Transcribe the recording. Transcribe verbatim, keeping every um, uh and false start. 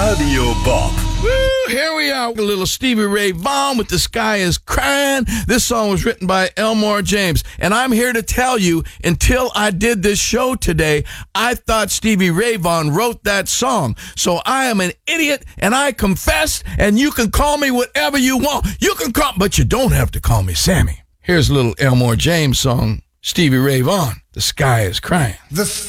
Radio Bob. Woo, here we are, a little Stevie Ray Vaughan with The Sky is Crying. This song was written by Elmore James. And I'm here to tell you, until I did this show today, I thought Stevie Ray Vaughan wrote that song. So I am an idiot, and I confess, and you can call me whatever you want. You can call, but you don't have to call me Sammy. Here's a little Elmore James song, Stevie Ray Vaughan, The Sky is Crying. The